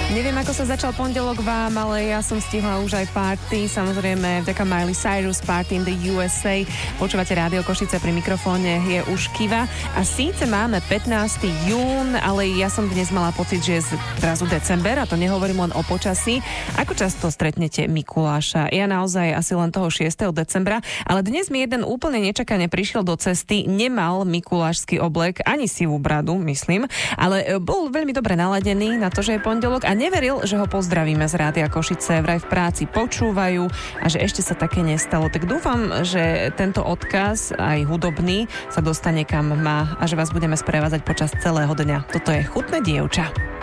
Neviem, ako sa začal pondelok vám, ale ja som stihla už aj party. Samozrejme, vďaka Miley Cyrus, Party in the USA. Počúvate Rádio Košice, pri mikrofóne je už Kiva. A síce máme 15. jún, ale ja som dnes mala pocit, že je zrazu december, a to nehovorím len o počasí. Ako často stretnete Mikuláša? Ja naozaj asi len toho 6. decembra, ale dnes mi jeden úplne nečakane prišiel do cesty, nemal mikulášsky oblek, ani sivú bradu, myslím, ale bol veľmi dobre naladený na to, že je pondelok a neveril, že ho pozdravíme z Rádia Košice, vraj v práci počúvajú a že ešte sa také nestalo. Tak dúfam, že tento odkaz, aj hudobný, sa dostane kam má a že vás budeme sprevádzať počas celého dňa. Toto je Chutné dievča.